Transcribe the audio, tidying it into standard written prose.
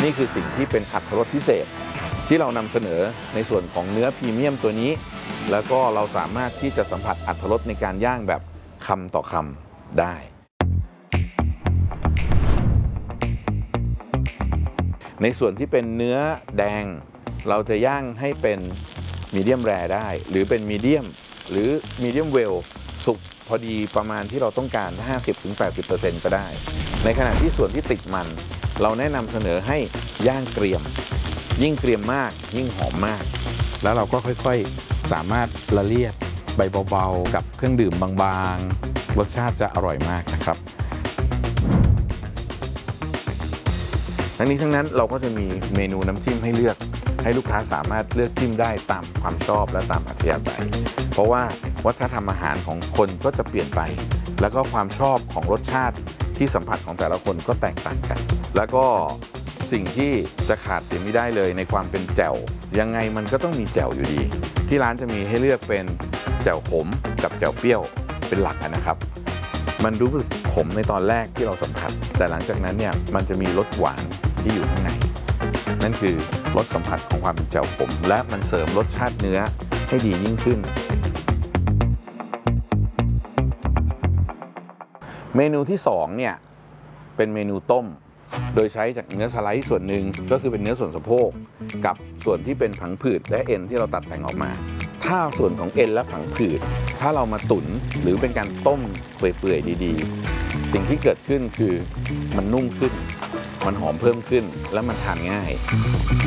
นี่คือสิ่งที่เป็นอรรถรสพิเศษที่เรานำเสนอในส่วนของเนื้อพรีเมียมตัวนี้แล้วก็เราสามารถที่จะสัมผัสอรรถรสในการย่างแบบคำต่อคำได้ในส่วนที่เป็นเนื้อแดงเราจะย่างให้เป็นมีเดียมแรร์ได้หรือเป็นมีเดียมหรือมีเดียมเวลสุกพอดีประมาณที่เราต้องการ 50-80% ก็ได้ในขณะที่ส่วนที่ติดมันเราแนะนำเสนอให้ย่างเกรียมยิ่งเกรียมมากยิ่งหอมมากแล้วเราก็ค่อยๆสามารถละเลียดใบเบาๆกับเครื่องดื่มบางๆรสชาติจะอร่อยมากนะครับทั้งนี้ทั้งนั้นเราก็จะมีเมนูน้ำจิ้มให้เลือกให้ลูกค้าสามารถเลือกจิ้มได้ตามความชอบและตามอัธยาศัยเพราะว่าวัฒนธรรมอาหารของคนก็จะเปลี่ยนไปแล้วก็ความชอบของรสชาติที่สัมผัสของแต่ละคนก็แตกต่างกันแล้วก็สิ่งที่จะขาดเสียไม่ได้เลยในความเป็นแจ่วยังไงมันก็ต้องมีแจ่วอยู่ดีที่ร้านจะมีให้เลือกเป็นแจ่วขมกับแจ่วเปรี้ยวเป็นหลักนะครับมันรู้สึกขมในตอนแรกที่เราสัมผัสแต่หลังจากนั้นเนี่ยมันจะมีรสหวานที่อยู่ข้างในนั่นคือรสสัมผัสของความเป็นแจ่วขมและมันเสริมรสชาติเนื้อให้ดียิ่งขึ้นเมนูที่2เนี่ยเป็นเมนูต้มโดยใช้จากเนื้อสไลด์ส่วนหนึ่งก็คือเป็นเนื้อส่วนสะโพกกับส่วนที่เป็นผังผืดและเอ็นที่เราตัดแต่งออกมาถ้าส่วนของเอ็นและผังผืดถ้าเรามาตุ๋นหรือเป็นการต้มเปื่อยๆดีๆสิ่งที่เกิดขึ้นคือมันนุ่มขึ้นมันหอมเพิ่มขึ้นและมันทานง่าย